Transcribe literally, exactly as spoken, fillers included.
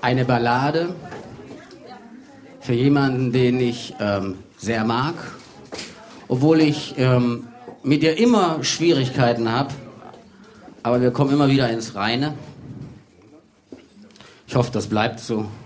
Eine Ballade für jemanden, den ich ähm, sehr mag, obwohl ich ähm, mit dir immer Schwierigkeiten habe, aber wir kommen immer wieder ins Reine. Ich hoffe, das bleibt so.